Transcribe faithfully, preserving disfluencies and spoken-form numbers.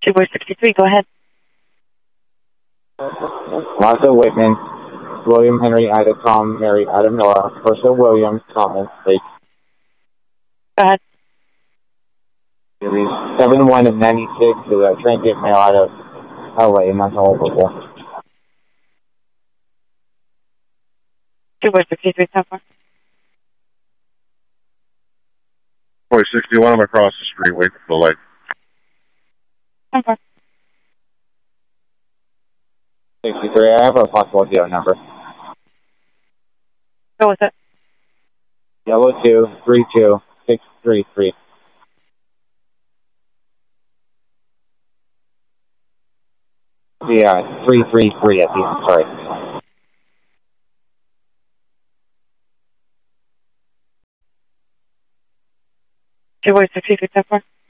two four sixty-three, go ahead. Martha Whitman, William Henry Ida Tom, Mary Adam Nora, Percival Williams, Thomas, Lake. Go ahead. seven one of ninety-six to a transient mail out of L A, not all over. two four sixty-three, so far. Boy, sixty-one, I'm across the street, waiting for the light. So far. sixty-three, I have a possible deal number. Go with it. Yellow two, three two, six three three. Yeah, three three three at the end, sorry. two four sixty-three, so far.